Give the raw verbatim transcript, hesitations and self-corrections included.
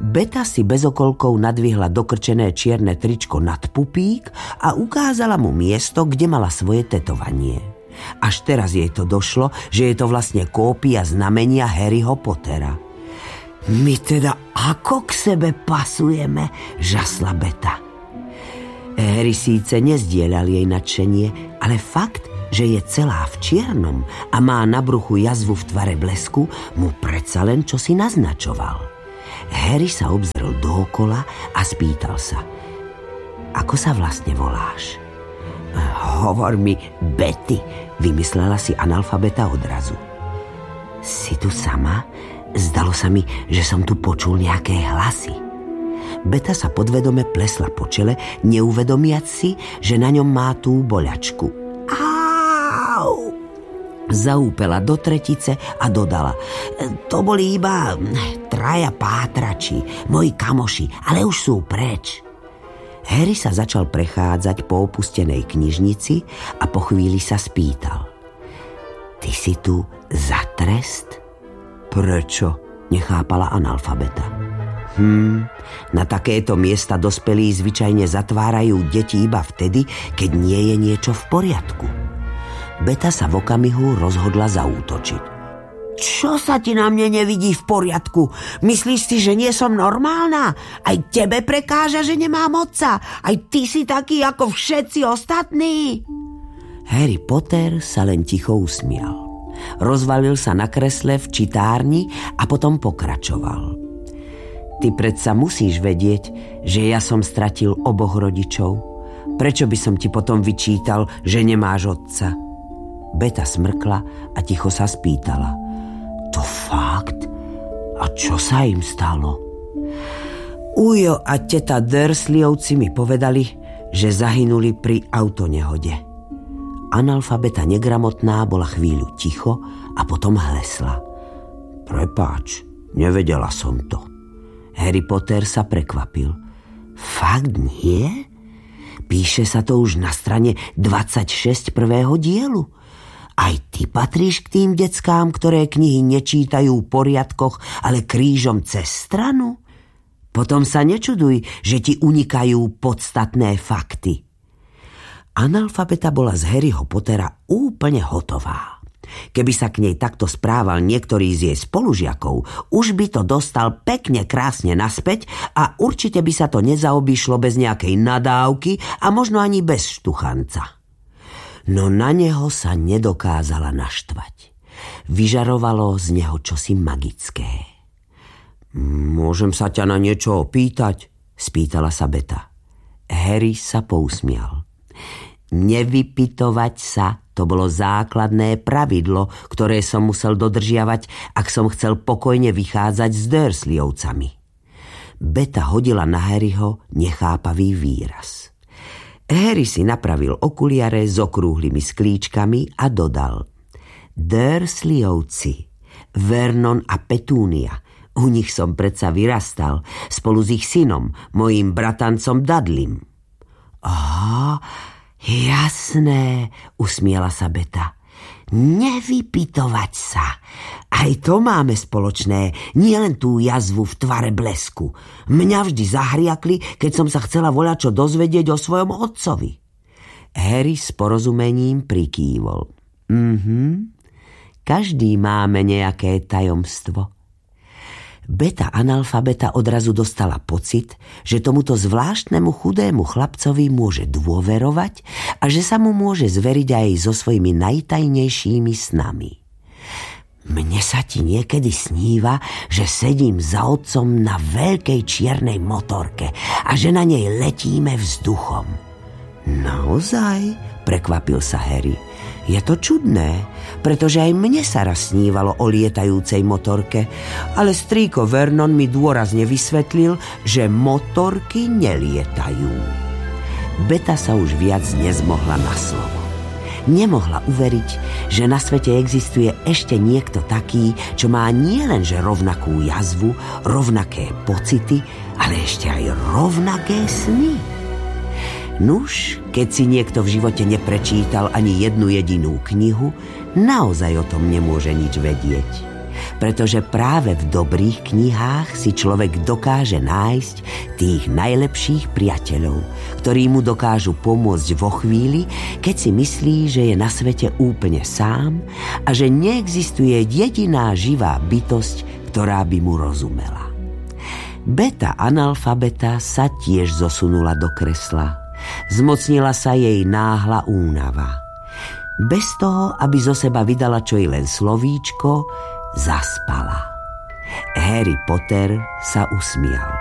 Beta si bez okolkov nadvihla dokrčené čierne tričko nad pupík a ukázala mu miesto, kde mala svoje tetovanie. Až teraz jej to došlo, že je to vlastne kópia znamenia Harryho Pottera. My teda ako k sebe pasujeme, žasla Beta. Harry síce nezdieľal jej nadšenie, ale fakt, že je celá v čiernom a má na bruchu jazvu v tvare blesku, mu predsa len čosi naznačoval. Harry sa obzrel dookola a spýtal sa: Ako sa vlastne voláš? Hovor mi Betty, vymyslela si analfabeta odrazu. Si tu sama? Zdalo sa mi, že som tu počul nejaké hlasy. Beta sa podvedome plesla po čele, neuvedomiac si, že na ňom má tú boľačku. Au! Zaúpela do tretice a dodala: To boli iba traja pátrači, moji kamoši, ale už sú preč. Harry sa začal prechádzať po opustenej knižnici a po chvíli sa spýtal: Ty si tu za trest? Prečo? Nechápala analfabeta. Hm, na takéto miesta dospelí zvyčajne zatvárajú deti iba vtedy, keď nie je niečo v poriadku. Beta sa v okamihu rozhodla zaútočiť. Čo sa ti na mne nevidí v poriadku? Myslíš si, že nie som normálna? Aj tebe prekáža, že nemám otca? Aj ty si taký ako všetci ostatní? Harry Potter sa len ticho usmial. Rozvalil sa na kresle v čitárni a potom pokračoval. Ty predsa musíš vedieť, že ja som stratil oboch rodičov. Prečo by som ti potom vyčítal, že nemáš otca? Beta smrkla a ticho sa spýtala: To fakt? A čo sa im stalo? Ujo a teta Dursleyovci mi povedali, že zahynuli pri autonehode. Analfabeta negramotná bola chvíľu ticho a potom hlesla: Prepáč, nevedela som to. Harry Potter sa prekvapil. Fakt nie? Píše sa to už na strane dvadsaťšesť prvého dielu. Aj ty patríš k tým deckám, ktoré knihy nečítajú v poriadkoch, ale krížom cez stranu? Potom sa nečuduj, že ti unikajú podstatné fakty. Analfabeta bola z Harryho Pottera úplne hotová. Keby sa k nej takto správal niektorý z jej spolužiakov, už by to dostal pekne krásne naspäť a určite by sa to nezaobýšlo bez nejakej nadávky a možno ani bez štuchanca. No na neho sa nedokázala naštvať. Vyžarovalo z neho čosi magické. Môžem sa ťa na niečo opýtať? Spýtala sa Beta. Harry sa pousmial. Nevypytovať sa, to bolo základné pravidlo, ktoré som musel dodržiavať, ak som chcel pokojne vychádzať s Dursleyovcami. Beta hodila na Harryho nechápavý výraz. Harry si napravil okuliare s okrúhlymi sklíčkami a dodal: Dursleyovci, Vernon a Petúnia. U nich som predsa vyrastal, spolu s ich synom, mojím bratancom Dudleym. Aha, jasné, usmiela sa Beta. Nevypytovať sa. Aj to máme spoločné, nielen tú jazvu v tvare blesku. Mňa vždy zahriakli, keď som sa chcela voľačo dozvedieť o svojom otcovi. Harry s porozumením prikývol. Mhm, každý máme nejaké tajomstvo. Beta analfabeta odrazu dostala pocit, že tomuto zvláštnemu chudému chlapcovi môže dôverovať a že sa mu môže zveriť aj so svojimi najtajnejšími snami. Mne sa ti niekedy sníva, že sedím za otcom na veľkej čiernej motorke a že na nej letíme vzduchom. Naozaj? Prekvapil sa Harry. Je to čudné, pretože aj mne sa raz snívalo o lietajúcej motorke, ale strýko Vernon mi dôrazne vysvetlil, že motorky nelietajú. Beta sa už viac nezmohla na slovo. Nemohla uveriť, že na svete existuje ešte niekto taký, čo má nielenže rovnakú jazvu, rovnaké pocity, ale ešte aj rovnaké sny. Nuž, keď si niekto v živote neprečítal ani jednu jedinú knihu, naozaj o tom nemôže nič vedieť. pretože práve v dobrých knihách si človek dokáže nájsť tých najlepších priateľov, ktorí mu dokážu pomôcť vo chvíli, keď si myslí, že je na svete úplne sám a že neexistuje jediná živá bytosť, ktorá by mu rozumela. Beta analfabeta sa tiež zosunula do kresla. Zmocnila sa jej náhla únava. Bez toho, aby zo seba vydala čo i len slovíčko, zaspala. Harry Potter sa usmial.